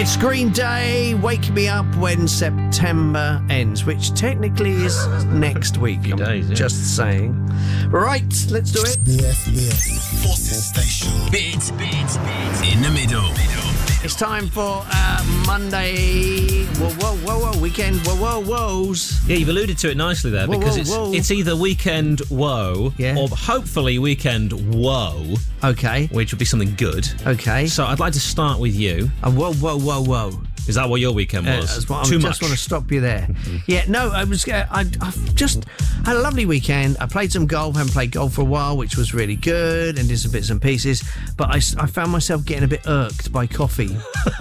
It's Green Day, Wake Me Up When September Ends, which technically is next week. Few days, yeah. Just saying. Right, let's do it. The SBS Forces Station. Bits in the middle. It's time for Monday. Whoa, weekend. Whoas. Yeah, you've alluded to it nicely there because it's either weekend woe or hopefully weekend woe. Okay. Which would be something good. Okay. So I'd like to start with you. Whoa. Is that what your weekend was? I Too just much. want to stop you there. Yeah, no, I've just had a lovely weekend. I played some golf. Haven't played golf for a while, which was really good, and did some bits and pieces. But I found myself getting a bit irked by coffee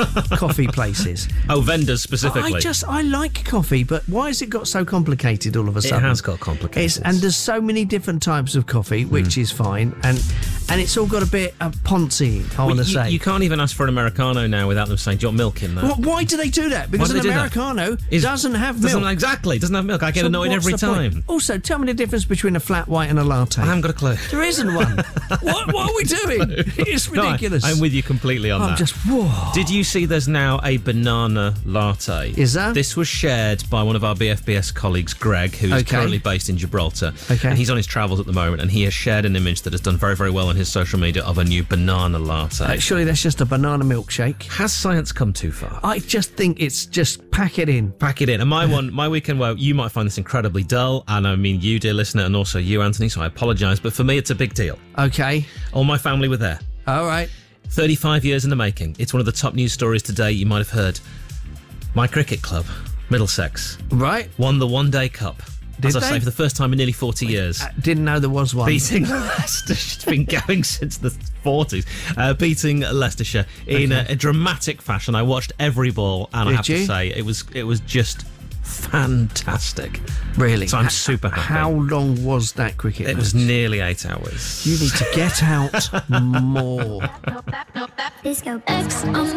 places. Oh, vendors specifically. I like coffee, but why has it got so complicated all of a sudden? It has got complicated. And there's so many different types of coffee, which is fine, and it's all got a bit of poncy, I want to say. You can't even ask for an Americano now without them saying, do you want milk in that? Why do they do that? Because an Americano doesn't have milk. Doesn't have milk. I get annoyed every time. Also, tell me the difference between a flat white and a latte. I haven't got a clue. There isn't one. What are we doing? It's ridiculous. No, I'm with you completely on that. I'm just, whoa. Did you see there's now a banana latte? Is there? This was shared by one of our BFBS colleagues, Greg, who is currently based in Gibraltar. Okay. And he's on his travels at the moment, and he has shared an image that has done very, very well on his social media of a new banana latte. Surely that's just a banana milkshake. Has science come too far? I just think it's just pack it in. Pack it in. And my weekend, well, you might find this incredibly dull, and I mean you, dear listener, and also you, Anthony, so I apologise, but for me it's a big deal. Okay. All my family were there. All right. 35 years in the making. It's one of the top news stories today. You might have heard. My cricket club, Middlesex, right, won the one-day cup. As I say, for the first time in nearly 40 years. I didn't know there was one. Beating Leicester. It's been going since the 40s. Beating Leicestershire in a dramatic fashion. I watched every ball, and I have to say, it was just fantastic. Really? So I'm super happy. How long was that cricket match? It was nearly 8 hours. You need to get out more. Disco X on